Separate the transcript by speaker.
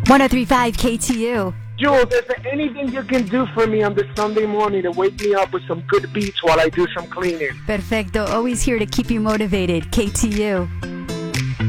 Speaker 1: 1035 KTU.
Speaker 2: Jules, is there anything you can do for me on this Sunday morning to wake me up with some good beats while I do some cleaning?
Speaker 1: Perfecto. Always here to keep you motivated. KTU.